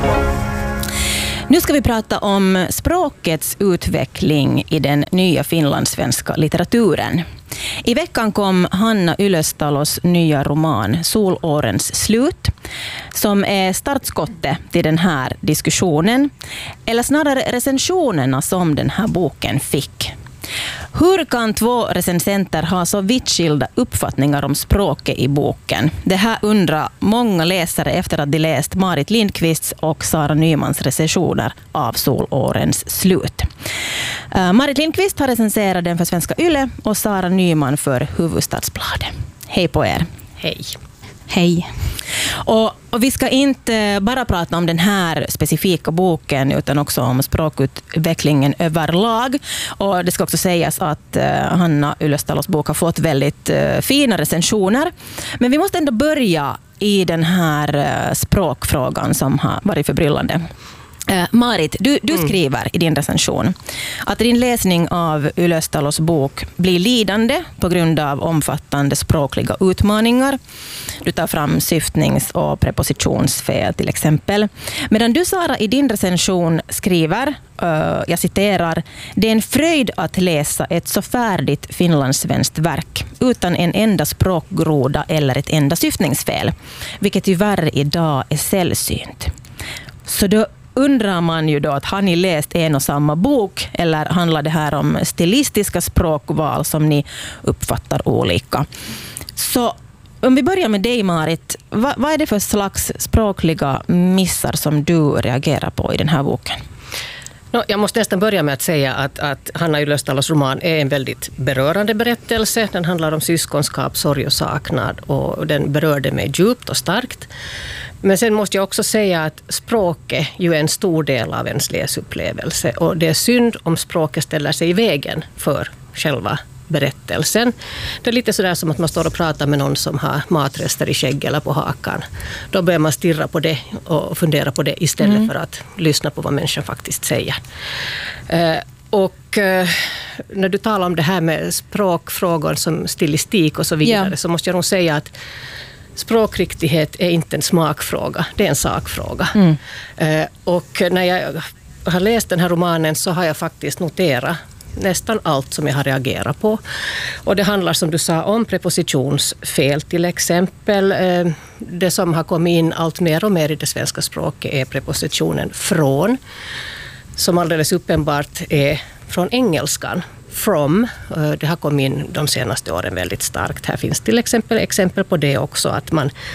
Nu ska vi prata om språkets utveckling i den nya finlandssvenska litteraturen. I veckan kom Hanna Ylöstalos nya roman Solårens slut, som är startskottet till den här diskussionen, eller snarare recensionerna som den här boken fick. Hur kan två recensenter ha så vitt skilda uppfattningar om språket i boken? Det här undrar många läsare efter att de läst Marit Lindqvists och Sara Nymans recensioner av Solårens slut. Marit Lindqvist har recenserat den för Svenska Yle och Sara Nyman för Hufvudstadsbladet. Hej på er. Hej. Hej. Och vi ska inte bara prata om den här specifika boken utan också om språkutvecklingen överlag. Och det ska också sägas att Hanna Ylöstalos bok har fått väldigt fina recensioner. Men vi måste ändå börja i den här språkfrågan som har varit förbryllande. Marit, du skriver i din recension att din läsning av Ylöstalos bok blir lidande på grund av omfattande språkliga utmaningar. Du tar fram syftnings- och prepositionsfel till exempel. Medan du, Sara, i din recension skriver, jag citerar, det är en fröjd att läsa ett så färdigt finlandssvenskt verk utan en enda språkgroda eller ett enda syftningsfel, vilket tyvärr idag är sällsynt. Så då undrar man ju då att har ni läst en och samma bok eller handlar det här om stilistiska språkval som ni uppfattar olika? Så om vi börjar med dig, Marit, vad är det för slags språkliga missar som du reagerar på i den här boken? Jag måste nästan börja med att säga att Hanna Ylöstalos roman är en väldigt berörande berättelse. Den handlar om syskonskap, sorg och saknad och den berörde mig djupt och starkt. Men sen måste jag också säga att språket ju är en stor del av ens läsupplevelse och det är synd om språket ställer sig i vägen för själva berättelsen. Det är lite sådär som att man står och pratar med någon som har matrester i skägg eller på hakan. Då börjar man stirra på det och fundera på det istället för att lyssna på vad människan faktiskt säger. Och när du talar om det här med språkfrågor som stilistik och så vidare så måste jag nog säga att språkriktighet är inte en smakfråga, det är en sakfråga. Och när jag har läst den här romanen så har jag faktiskt noterat nästan allt som jag har reagerat på. Och det handlar, som du sa, om prepositionsfel till exempel. Det som har kommit in allt mer och mer i det svenska språket är prepositionen från, som alldeles uppenbart är från engelskan. From, det har kommit in de senaste åren väldigt starkt. Här finns till exempel på det också, att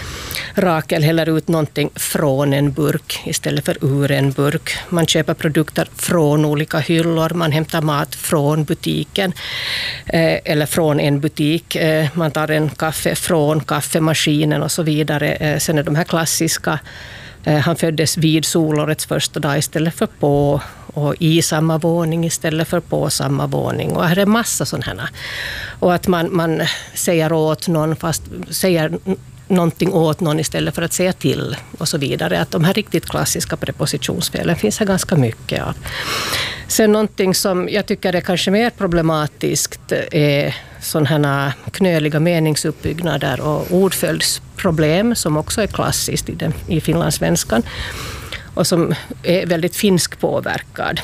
Rakel häller ut någonting från en burk istället för ur en burk. Man köper produkter från olika hyllor, man hämtar mat från butiken eller från en butik. Man tar en kaffe från kaffemaskinen och så vidare. Sen är de här klassiska, han föddes vid solårets första dag istället för på, och i samma våning istället för på samma våning. Och här är massa sådana. Och att man säger åt någon fast säger någonting åt någon istället för att säga till och så vidare. Att de här riktigt klassiska prepositionsfelen finns här ganska mycket av. Sen någonting som jag tycker är kanske mer problematiskt är sådana här knöliga meningsuppbyggnader och ordföljdsproblem som också är klassiskt i finlandssvenskan och som är väldigt finsk påverkad.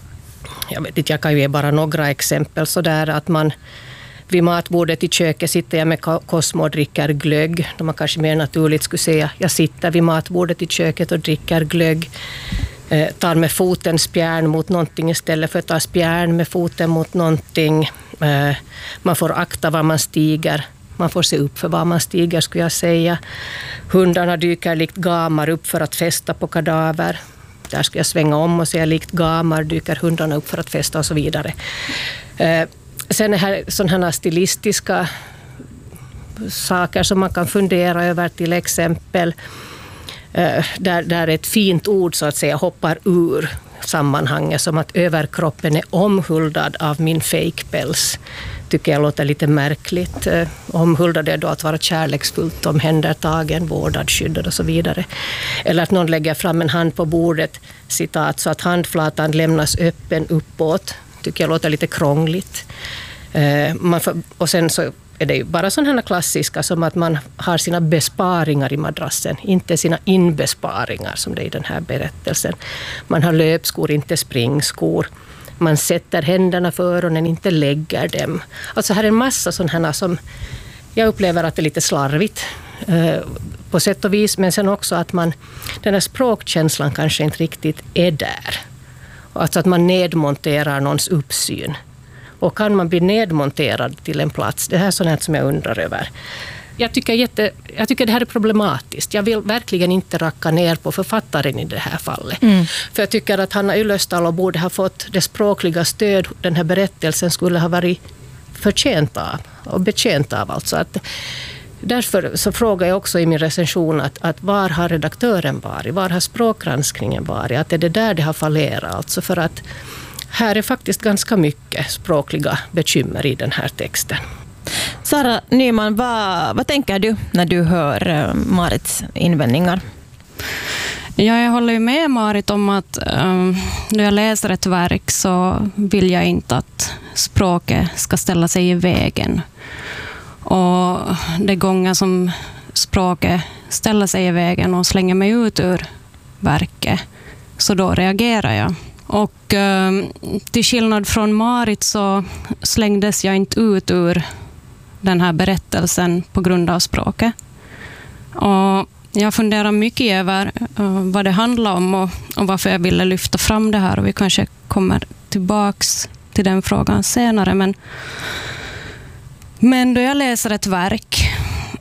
Jag vet inte, jag kan ju ge bara några exempel så där att man vid matbordet i köket sitter jag med Cosmo och dricker glögg. De man kanske mer naturligt skulle säga jag sitter vid matbordet i köket och dricker glögg. Tar med foten spjärn mot någonting istället för att ta spjärn med foten mot någonting. Man får akta var man stiger. Man får se upp för var man stiger, skulle jag säga. Hundarna dyker likt gamar upp för att fästa på kadaver. Där ska jag svänga om och säga likt gamar dyker hundarna upp för att fästa och så vidare. Sen är här sådana här stilistiska saker som man kan fundera över, till exempel där ett fint ord så att säga hoppar ur sammanhanget, som att överkroppen är omhuldad av min fejkpäls. Tycker jag låter lite märkligt. Omhuldad är då att vara kärleksfullt, omhändertagen, vårdad, skyddad och så vidare. Eller att någon lägger fram en hand på bordet, citat, så att handflatan lämnas öppen uppåt. Tycker jag låter lite krångligt. Och sen så är det ju bara sådana klassiska som att man har sina besparingar i madrassen, inte sina inbesparingar som det är i den här berättelsen. Man har löpskor, inte springskor. Man sätter händerna för öronen, inte lägger dem. Alltså här är en massa sådana som jag upplever att det är lite slarvigt på sätt och vis, men sen också att den här språkkänslan kanske inte riktigt är där. Alltså att man nedmonterar någons uppsyn. Och kan man bli nedmonterad till en plats? Det här är sådant som jag undrar över. Jag tycker det här är problematiskt. Jag vill verkligen inte racka ner på författaren i det här fallet. För jag tycker att Hanna Yllestalo borde ha fått det språkliga stöd den här berättelsen skulle ha varit förtjänt av och betjänt av. Alltså att, därför så frågar jag också i min recension att var har redaktören varit? Var har språkgranskningen varit? Att är det där det har fallerat? Alltså för att här är faktiskt ganska mycket språkliga bekymmer i den här texten. Sara Nyman, vad tänker du när du hör Marits invändningar? Ja, jag håller ju med Marit om att när jag läser ett verk så vill jag inte att språket ska ställa sig i vägen. Och det gånger som språket ställer sig i vägen och slänger mig ut ur verket, så då reagerar jag. Och till skillnad från Marit så slängdes jag inte ut ur den här berättelsen på grund av språket. Och jag funderar mycket över vad det handlar om och varför jag ville lyfta fram det här. Och vi kanske kommer tillbaks till den frågan senare. Men då jag läser ett verk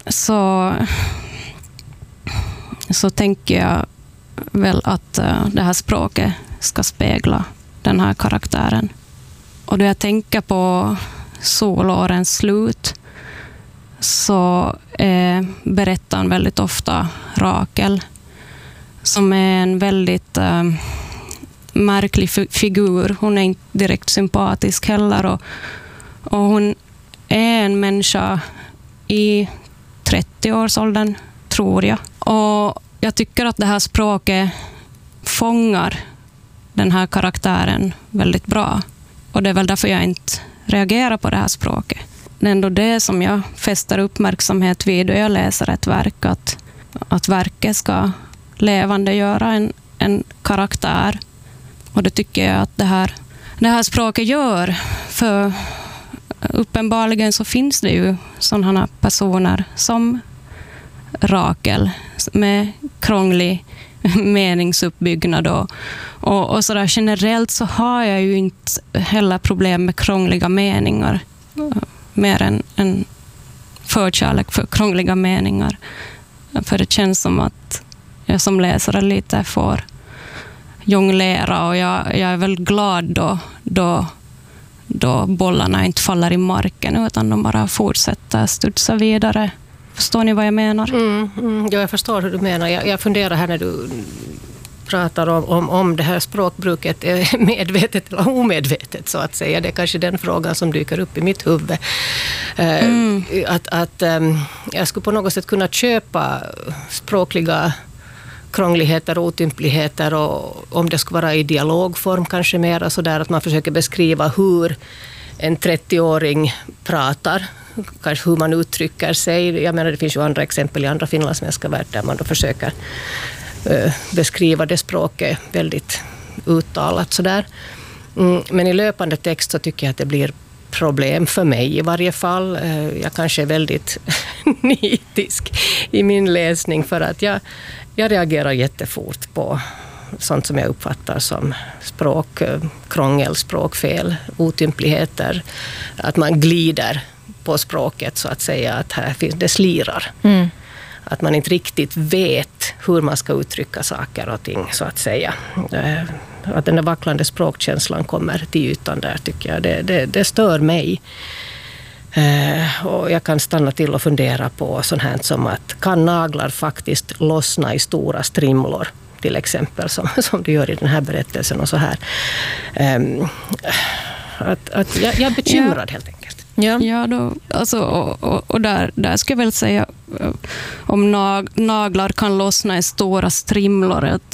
så tänker jag väl att det här språket ska spegla den här karaktären. Och då jag tänker på solårens slut så är berättaren väldigt ofta Rakel, som är en väldigt märklig figur. Hon är inte direkt sympatisk heller och hon är en människa i 30-årsåldern, tror jag. Och jag tycker att det här språket fångar den här karaktären väldigt bra. Och det är väl därför jag inte reagerar på det här språket. Det är ändå det som jag fäster uppmärksamhet vid då jag läser ett verk. Att verket ska levande göra en karaktär. Och det tycker jag att det här språket gör. För uppenbarligen så finns det ju sådana personer som Rakel med krånglig meningsuppbyggnad och sådär. Generellt så har jag ju inte heller problem med krångliga meningar, mer än en förkärlek för krångliga meningar, för det känns som att jag som läsare lite får jonglera, och jag är väl glad då bollarna inte faller i marken utan de bara fortsätter studsa vidare. Förstår ni vad jag menar? Ja, jag förstår hur du menar. Jag funderar här när du pratar om det här språkbruket är medvetet eller omedvetet, så att säga. Det är kanske den frågan som dyker upp i mitt huvud. Att jag skulle på något sätt kunna köpa språkliga krångligheter och otympligheter, och om det skulle vara i dialogform kanske mer så där att man försöker beskriva hur en 30-åring pratar, kanske hur man uttrycker sig. Jag menar, det finns ju andra exempel i andra finlandssvenska värld där man då försöker beskriva det språket väldigt uttalat sådär. Men i löpande text så tycker jag att det blir problem för mig i varje fall. Jag kanske är väldigt nitisk i min läsning för att jag reagerar jättefort på sånt som jag uppfattar som språkkrångel, språkfel, otympligheter. Att man glider på språket så att säga, att här finns det slirar. Att man inte riktigt vet hur man ska uttrycka saker och ting så att säga. Att den där vacklande språkkänslan kommer till ytan där tycker jag. Det stör mig. Och jag kan stanna till och fundera på sånt här som att kan naglar faktiskt lossna i stora strimlor till exempel som du gör i den här berättelsen och så här. Jag är bekymrad helt enkelt. Ja då, alltså, och där ska jag väl säga om naglar kan lossna i stora strimlor, att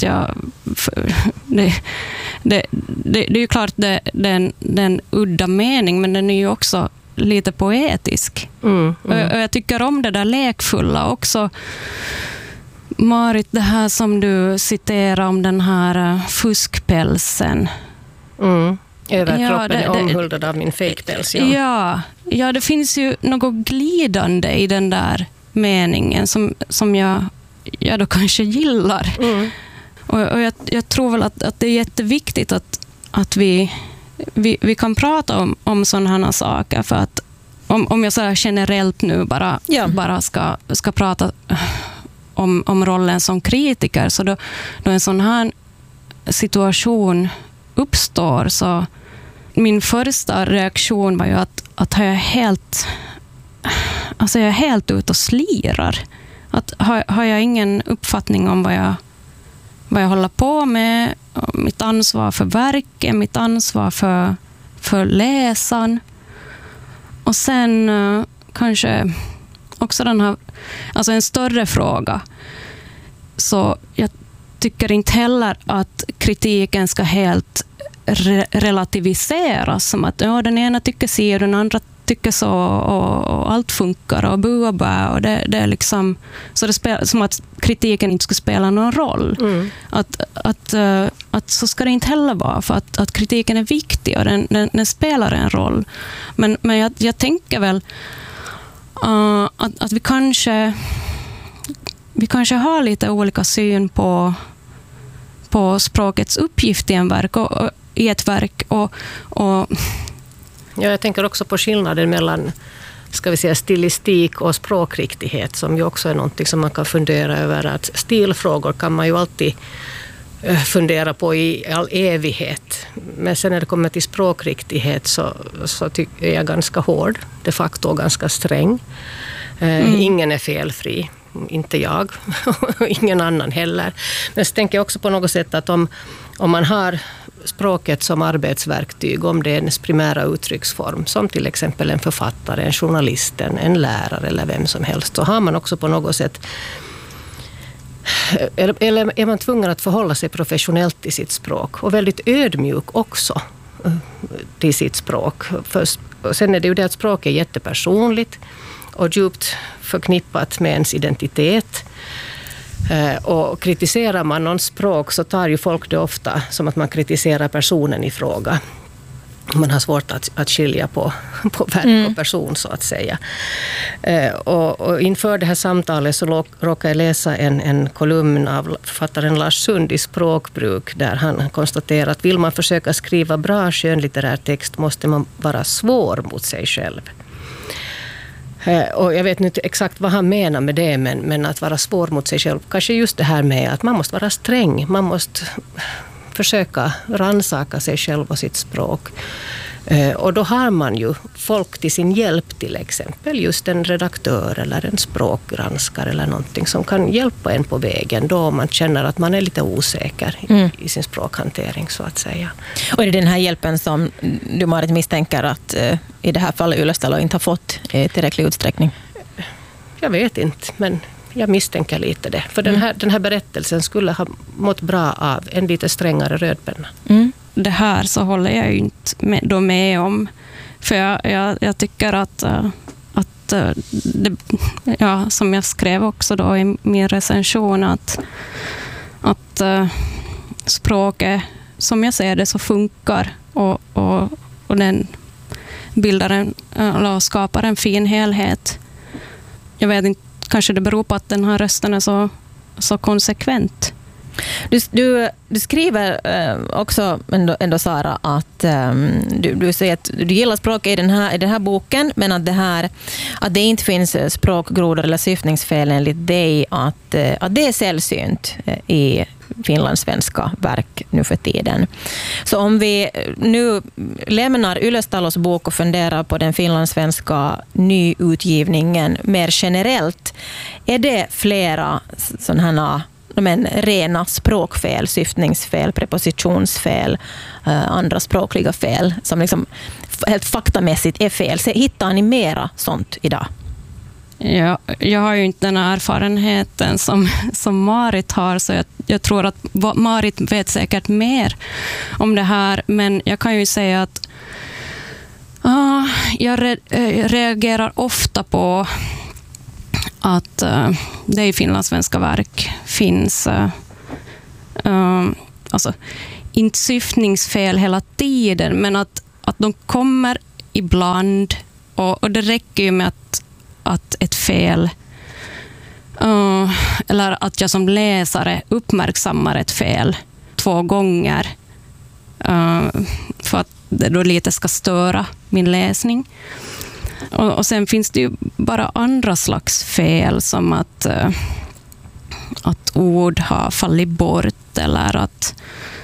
det är ju klart det är en udda mening, men den är ju också lite poetisk. Och jag tycker om det där lekfulla också. Marit, det här som du citerar om den här fuskpälsen. Överkroppen är omhuldad av min fejkpäls. Ja, det finns ju något glidande i den där meningen som jag då kanske gillar. Och jag tror väl att det är jätteviktigt att vi kan prata om sådana här saker, för att om jag så här generellt nu bara ska prata om rollen som kritiker, så då en sån här situation uppstår, så min första reaktion var ju att jag är helt ute och slirar. Att har jag ingen uppfattning om vad jag håller på med, mitt ansvar för verket, mitt ansvar för läsaren. Och sen kanske också den här, alltså en större fråga. Så jag tycker inte heller att kritiken ska helt relativiseras, som att den ena tycker si och den andra tycker så, och allt funkar och bu och bä, och det är liksom så som att kritiken inte skulle spela någon roll. Att så ska det inte heller vara, för att kritiken är viktig och den spelar en roll. Men jag tänker väl att vi kanske har lite olika syn på språkets uppgift i ett verk och Ja, jag tänker också på skillnaden mellan, ska vi säga, stilistik och språkriktighet, som ju också är någonting som man kan fundera över. Att stilfrågor kan man ju alltid fundera på i all evighet. Men sen när det kommer till språkriktighet så tycker jag ganska hård, de facto ganska sträng. Ingen är felfri, inte jag och ingen annan heller. Men så tänker jag också på något sätt att om man har språket som arbetsverktyg, om det är en primära uttrycksform, som till exempel en författare, en journalist, en lärare eller vem som helst, så har man också på något sätt, eller är man tvungen att förhålla sig professionellt till sitt språk och väldigt ödmjuk också till sitt språk. Sen är det ju det att språk är jättepersonligt och djupt förknippat med ens identitet. Och kritiserar man någon språk så tar ju folk det ofta som att man kritiserar personen i fråga. Man har svårt att skilja på verk och person, så att säga. Och inför det här samtalet så råkade jag läsa en kolumn av författaren Lars Sund i Språkbruk, där han konstaterar att vill man försöka skriva bra skönlitterär text måste man vara svår mot sig själv. Och jag vet inte exakt vad han menar med det, men att vara svår mot sig själv. Kanske just det här med att man måste vara sträng. Man måste försöka rannsaka sig själv och sitt språk. Och då har man ju folk till sin hjälp, till exempel just en redaktör eller en språkgranskare eller någonting som kan hjälpa en på vägen då man känner att man är lite osäker i sin språkhantering, så att säga. Och är det den här hjälpen som du, Marit, misstänker att i det här fallet Ylöstalo inte har fått i tillräcklig utsträckning? Jag vet inte, men jag misstänker lite det. För den här berättelsen skulle ha mått bra av en lite strängare rödpenna. Det här så håller jag ju inte med om. För jag tycker att det, som jag skrev också då i min recension, att språket, som jag ser det, så funkar och den bildar eller skapar en fin helhet. Jag vet inte, kanske det beror på att den här rösten är så konsekvent. Du skriver också ändå Sara, att du säger att du gillar språket i den här boken, men att det inte finns språkgrodor eller syftningsfel enligt dig, att det är sällsynt i finlandssvenska verk nu för tiden. Så om vi nu lämnar Ylöstalos bok och funderar på den finlandssvenska nyutgivningen mer generellt, är det flera sådana rena språkfel, syftningsfel, prepositionsfel, andra språkliga fel som liksom helt faktamässigt är fel? Så hittar ni mera sånt idag? Ja, jag har ju inte den erfarenheten som Marit har, så jag tror att Marit vet säkert mer om det här, men jag kan ju säga att jag reagerar ofta på att det i finlandssvenska verk finns alltså, inte syftningsfel hela tiden, men att de kommer ibland, och det räcker ju med att ett fel eller att jag som läsare uppmärksammar ett fel 2 gånger för att det då lite ska störa min läsning. Och sen finns det ju bara andra slags fel, som att ord har fallit bort, eller att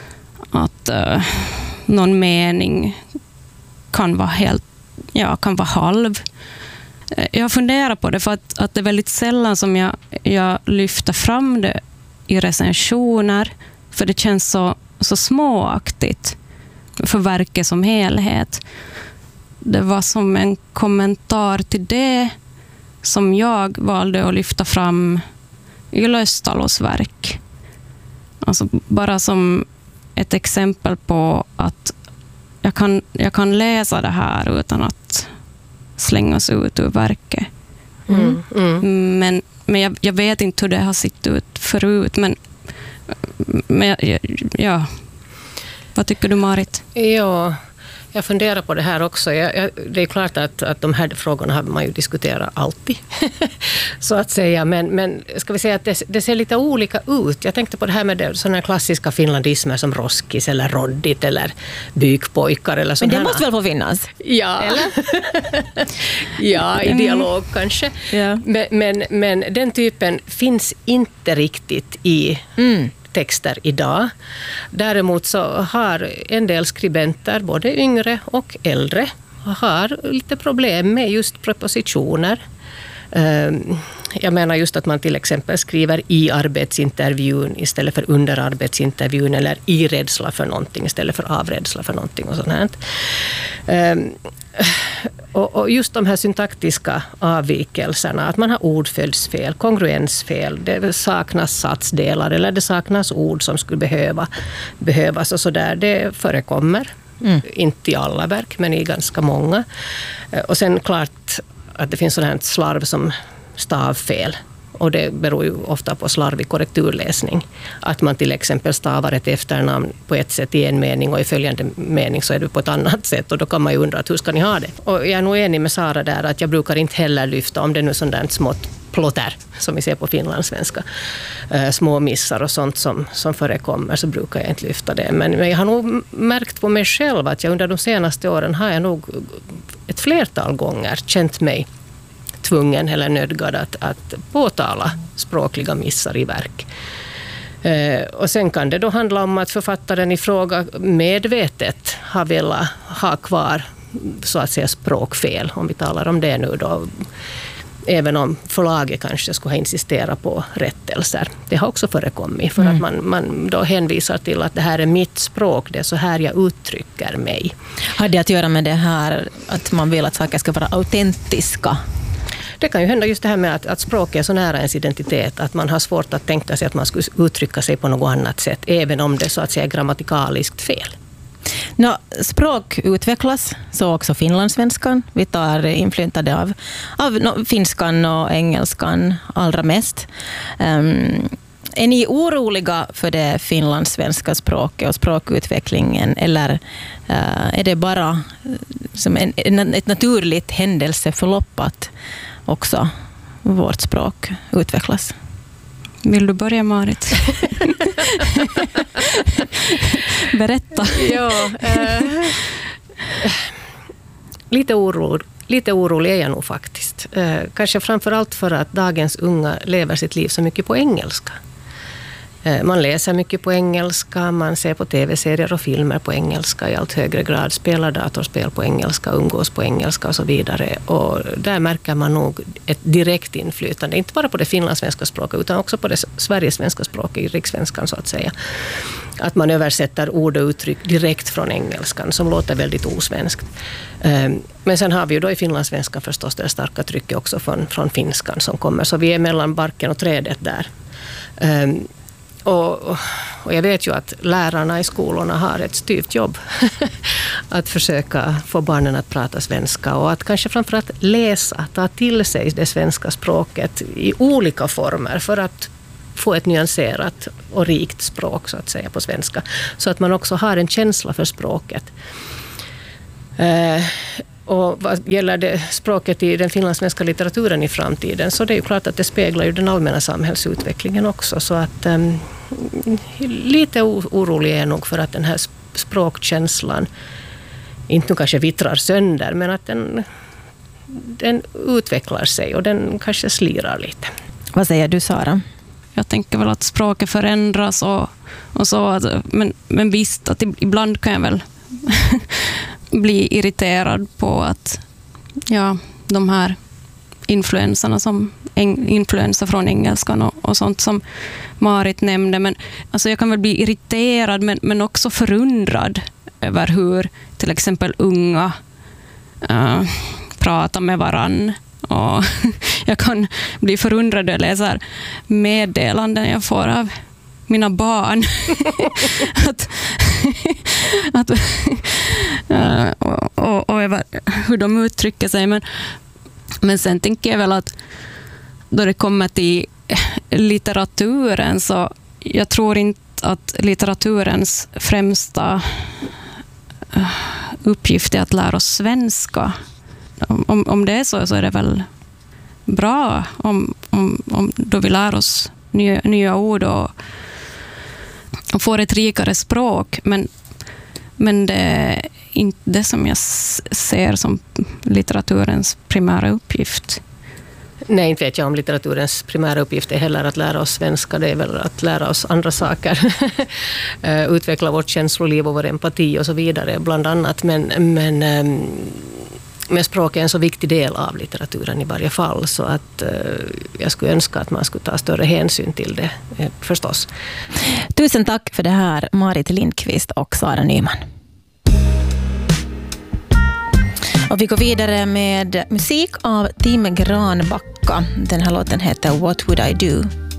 någon mening kan vara halv. Jag funderar på det, för att det är väldigt sällan som jag lyfter fram det i recensioner, för det känns så småaktigt för verket som helhet. Det var som en kommentar till det som jag valde att lyfta fram i Löstalos verk. Alltså bara som ett exempel på att jag kan läsa det här utan att slängas ut ur verket. Men jag vet inte hur det har sett ut förut. Men ja. Vad tycker du, Marit? Ja, jag funderar på det här också. Det är klart att de här frågorna har man ju diskuterat alltid, så att säga. Men ska vi säga att det ser lite olika ut. Jag tänkte på det här med sådana klassiska finlandismer som roskis eller roddit eller bykpojkar eller sådana. Men det måste väl få finnas? Ja, eller? Ja, i dialog kanske. Ja. Men den typen finns inte riktigt i texter idag. Däremot så har en del skribenter, både yngre och äldre, har lite problem med just prepositioner. Jag menar just att man till exempel skriver i arbetsintervjun istället för under arbetsintervjun, eller i rädsla för någonting istället för av rädsla för någonting och sånt här. Och just de här syntaktiska avvikelserna, att man har ordföljdsfel, kongruensfel, det saknas satsdelar eller det saknas ord som skulle behövas och sådär, det förekommer. Inte i alla verk, men i ganska många. Och sen klart att det finns sådant här slarv som stavfel. Och det beror ju ofta på slarvig korrekturläsning. Att man till exempel stavar ett efternamn på ett sätt i en mening och i följande mening så är det på ett annat sätt. Och då kan man ju undra att hur ska ni ha det? Och jag är nog enig med Sara där att jag brukar inte heller lyfta, om det nu är sådant där smått plotter som vi ser på finlandssvenska, små missar och sånt som förekommer, så brukar jag inte lyfta det. Men jag har nog märkt på mig själv att jag under de senaste åren har jag nog ett flertal gånger känt mig tvungen eller nödgad att påtala språkliga missar i verk. Och sen kan det då handla om att författaren i fråga medvetet har velat ha kvar så att säga språkfel, om vi talar om det nu då. Även om förlaget kanske skulle ha insisterat på rättelser. Det har också förekommit för att man då hänvisar till att det här är mitt språk, det är så här jag uttrycker mig. Har det att göra med det här att man vill att saker ska vara autentiska? Det kan ju hända just det här med att språk är så nära ens identitet att man har svårt att tänka sig att man skulle uttrycka sig på något annat sätt, även om det så att säga är grammatikaliskt fel. Språk utvecklas, så också finlandssvenskan. Vi tar inflytande av finskan och engelskan allra mest. Är ni oroliga för det finlandssvenska språket och språkutvecklingen, eller är det bara som ett naturligt händelseförlopp att också vårt språk utvecklas? Vill du börja, Marit? Berätta. Ja, lite orolig är jag nog faktiskt. Kanske framförallt för att dagens unga lever sitt liv så mycket på engelska. Man läser mycket på engelska, man ser på tv-serier och filmer på engelska i allt högre grad, spelar datorspel på engelska, umgås på engelska och så vidare. Och där märker man nog ett direkt inflytande, inte bara på det finlandssvenska språket utan också på det sverigesvenska språket i rikssvenskan så att säga. Att man översätter ord och uttryck direkt från engelskan som låter väldigt osvenskt. Men sen har vi ju då i finlandssvenska förstås det starka trycket också från finskan som kommer, så vi är mellan barken och trädet där. Och jag vet ju att lärarna i skolorna har ett styvt jobb att försöka få barnen att prata svenska och att kanske framförallt läsa, ta till sig det svenska språket i olika former för att få ett nyanserat och rikt språk så att säga på svenska. Så att man också har en känsla för språket. Och vad gäller det språket i den finlandssvenska litteraturen i framtiden så det är ju klart att det speglar ju den allmänna samhällsutvecklingen också. Så att lite orolig är jag nog för att den här språkkänslan inte kanske vittrar sönder men att den utvecklar sig och den kanske slirar lite. Vad säger du, Sara? Jag tänker väl att språket förändras och så. Men visst, att ibland kan jag väl bli irriterad på att de här influenser från engelskan och sånt som Marit nämnde. Men alltså jag kan väl bli irriterad men också förundrad över hur till exempel unga pratar med varann. Och jag kan bli förundrad när jag läser meddelanden jag får av mina barn. och hur de uttrycker sig. Men sen tänker jag väl att då det kommer till litteraturen så jag tror inte att litteraturens främsta uppgift är att lära oss svenska. Om det är så är det väl bra om då vi lär oss nya ord och får ett rikare språk. Men det är inte det som jag ser som litteraturens primära uppgift. Nej, inte vet jag om litteraturens primära uppgift är heller att lära oss svenska. Det är väl att lära oss andra saker. Utveckla vårt känsloliv och vår empati och så vidare bland annat. Men språk är en så viktig del av litteraturen i varje fall så att jag skulle önska att man skulle ta större hänsyn till det förstås. Tusen tack för det här, Marit Lindqvist och Sara Nyman. Och vi går vidare med musik av Tim Granbacka. Den här låten heter What Would I Do?